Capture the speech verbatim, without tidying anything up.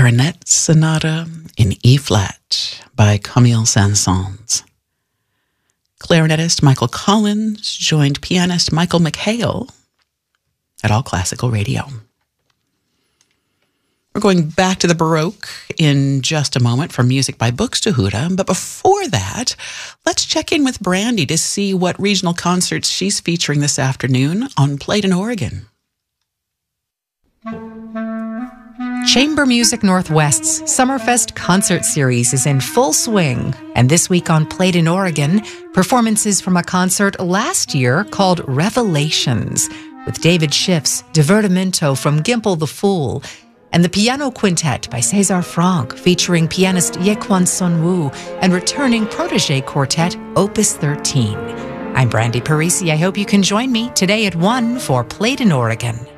Clarinet Sonata in E-flat by Camille Saint-Saëns. Clarinetist Michael Collins joined pianist Michael McHale at All Classical Radio. We're going back to the Baroque in just a moment for music by Buxtehude, but before that, let's check in with Brandy to see what regional concerts she's featuring this afternoon on Played in Oregon. Chamber Music Northwest's Summerfest concert series is in full swing, and this week on Played in Oregon, performances from a concert last year called Revelations, with David Schiff's Divertimento from Gimple the Fool, and the Piano Quintet by César Franck, featuring pianist Yequan Sun-woo and returning protege quartet Opus thirteen. I'm Brandy Parisi. I hope you can join me today at one for Played in Oregon.